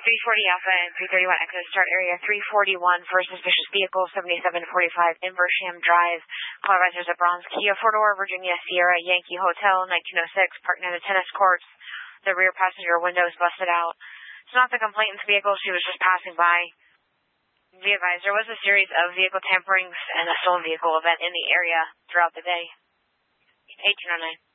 340 Alpha and 331 Echo, start area 341 for suspicious vehicle, 7745 Inversham Drive. Call advisors at Bronze Kia, Fort-Ord, Virginia, Sierra Yankee Hotel, 1906, parked near the tennis courts. The rear passenger window is busted out. It's not the complainant's vehicle, she was just passing by. Be advised, there was a series of vehicle tamperings and a stolen vehicle event in the area throughout the day. 1809.